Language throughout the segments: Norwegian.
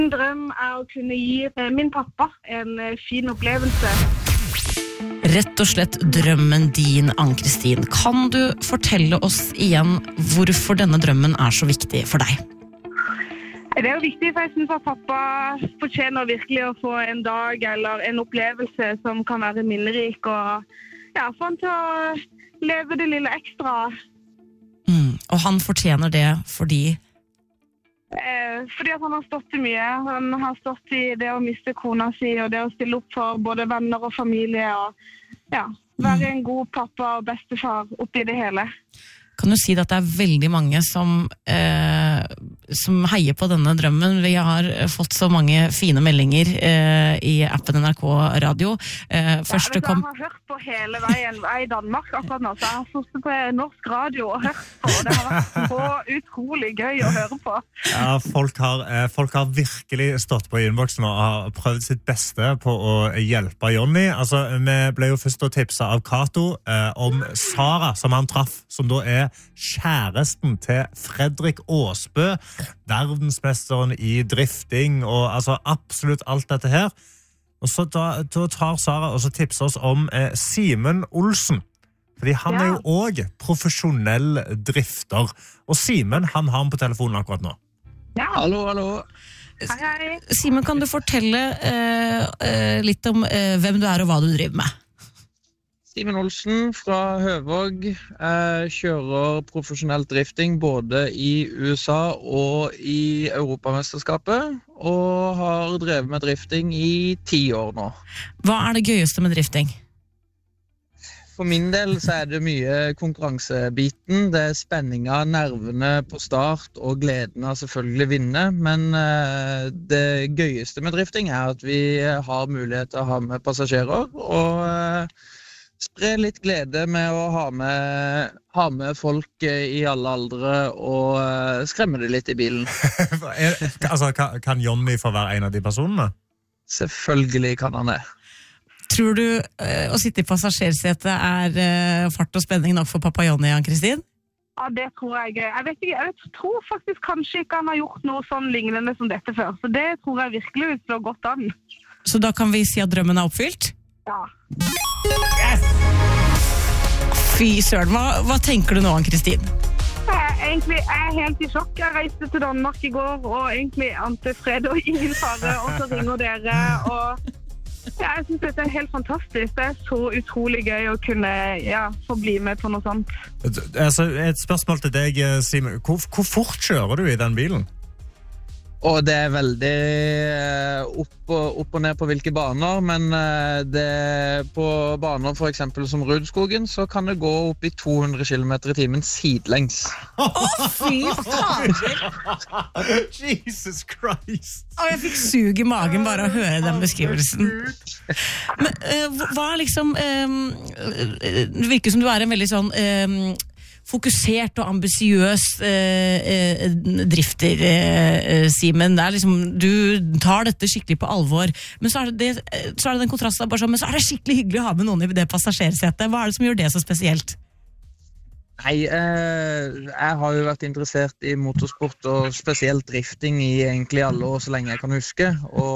Min drøm å kunne gi min pappa en fin opplevelse. Rett og slett drømmen din, Ann-Kristin. Kan du fortelle oss igjen hvorfor denne drømmen så viktig for deg? Det jo viktig, for jeg synes at pappa fortjener virkelig å få en dag eller en opplevelse som kan være minnerik, og få han til å leve det lille ekstra. Og han fortjener det fordi? Fordi at han har stått i mye. Han har stått i det å miste kona si, og det å stille opp for både venner og familie, og være en god pappa og bestefar oppi det hele. Kan du si at det veldig mange som heier på denne drømmen? Vi har fått så mange fine meldinger i appen NRK Radio. Jeg har hørt på hele veien i Danmark akkurat nå, så jeg har sittet på norsk radio og hørt på, og det har vært så utrolig gøy å høre på. Ja, folk har virkelig stått på innboksen og har prøvd sitt beste på å hjelpe Jonny. Altså, vi ble jo først tipset av Kato om Sara, som han traff, som da kjæresten til Fredrik Aasbø, verdensmesteren i drifting og altså absolutt alt dette her. Og så tar Sara og så tipser oss om Simen Olsen, fordi han jo også profesjonell drifter. Og Simen, han har han på telefonen akkurat nå. Ja. Hallo. Hei. Simen, kan du fortelle litt om hvem du og hva du driver med? Simen Olsen fra Høvåg kjører profesjonell drifting både i USA og i Europamesterskapet, og har drevet med drifting i 10 år nå. Hva det gøyeste med drifting? For min del så det mye konkurransebiten, det spenninga, nervene på start og gleden av selvfølgelig vinne, men det gøyeste med drifting at vi har mulighet til å ha med passasjerer, og spre litt glede med å ha med folk i alle aldre og skremme det litt i bilen. Altså, kan Jonny få være en av de personene? Selvfølgelig kan han det. Tror du å sitte i passasjersetet fart og spenning nok for pappa Jonny, Ann-Kristin? Ja, det tror jeg. Jeg vet ikke, jeg tror faktisk kanskje ikke han har gjort noe sånn lignende som dette før, så det tror jeg virkelig vil slå godt an. Så da kan vi si at drømmen oppfylt? Ja. Yes! Fy søren, hva tenker du nå, Ann-Kristin? Jeg helt i sjokk. Jeg reiste til Danmark i går, og egentlig ante fred og ingen fare, og så ringer dere, og jeg synes dette helt fantastisk. Det så utrolig gøy å kunne få bli med på noe sånt. Altså, et spørsmål til deg, Simen. Hvor fort kjører du i den bilen? Og det veldig opp og ned på hvilke baner, men på baner for eksempel som Rudskogen, så kan det gå opp i 200 km i timen sidelengs. Fy faen! Jesus Christ! Jeg fikk sug i magen bare å høre den beskrivelsen. Men hva liksom... Det virker som du en veldig sånn... fokusert og ambisiøs drifter, Simen. Det liksom, du tar dette skikkelig på alvor, men så det den kontrasten, bare sånn, men så det skikkelig hyggelig å ha med noen i det passasjersetet. Hva det som gjør det så spesielt? Nei, jeg har jo vært interessert i motorsport og spesielt drifting i egentlig alle år så lenge jeg kan huske,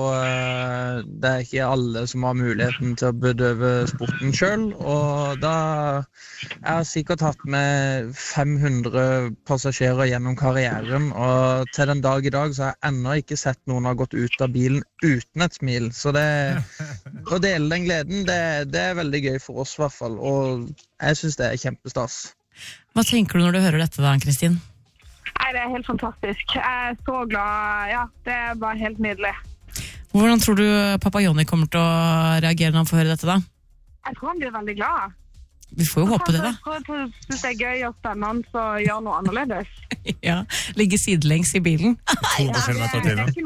og det ikke alle som har muligheten til å bedøve sporten selv, og da jeg har sikkert hatt med 500 passasjerer gjennom karrieren, og til den dag i dag så har jeg ennå ikke sett noen ha gått ut av bilen uten et smil, så å dele den gleden, det veldig gøy for oss I hvert fall, og jeg synes det kjempestas. Hva tenker du når du hører dette da, Ann-Kristin? Nei, det helt fantastisk. Jeg så glad. Det bare helt nydelig. Hvordan tror du pappa Jonny kommer til å reagere når han får høre dette da? Jeg tror han blir veldig glad. Vi får jo håpe det da. Jeg tror han synes det gøy og spennende å gjøre noe annerledes. Ja, ligge sidelengs I bilen. 200 km/t.